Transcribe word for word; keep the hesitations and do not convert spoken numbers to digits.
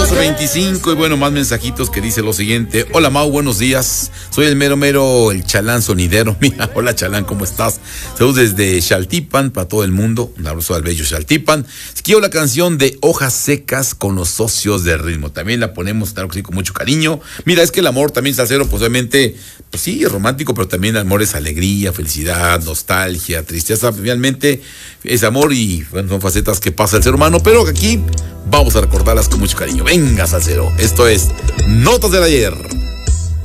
doce veinticinco y bueno, más mensajitos que dice lo siguiente. Hola Mau, buenos días. Soy el mero mero, el chalán sonidero. Mira, hola chalán, ¿cómo estás? Saludos desde Xaltipan para todo el mundo. Un abrazo al bello Xaltipan. Quiero la canción de Hojas Secas con los Socios de Ritmo. También la ponemos, claro que sí, con mucho cariño. Mira, es que el amor también salsero, pues obviamente, pues sí, es romántico, pero también el amor es alegría, felicidad, nostalgia, tristeza. Finalmente es amor y bueno, son facetas que pasa el ser humano, pero aquí vamos a recordarlas con mucho cariño. Venga, salsero, esto es Notas del Ayer.